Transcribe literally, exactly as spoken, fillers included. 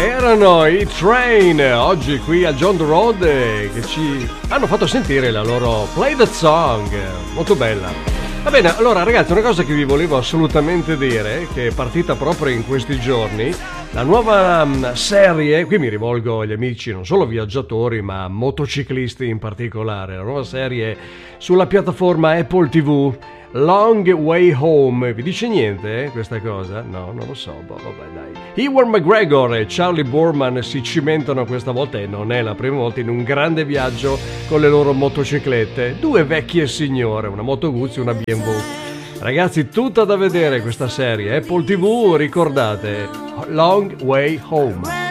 Erano i Train, oggi qui a John the Road, eh, che ci hanno fatto sentire la loro Play That Song, molto bella. Va bene, allora ragazzi, una cosa che vi volevo assolutamente dire, che è partita proprio in questi giorni, la nuova um, serie, qui mi rivolgo agli amici non solo viaggiatori ma motociclisti in particolare, la nuova serie sulla piattaforma Apple tivù, Long Way Home. Vi dice niente eh, questa cosa? No, non lo so, boh, vabbè dai. Ewan McGregor e Charlie Boorman si cimentano questa volta, e non è la prima volta, in un grande viaggio con le loro motociclette. Due vecchie signore, una Moto Guzzi e una B and W. Ragazzi, tutta da vedere questa serie. Apple tivù, ricordate, Long Way Home.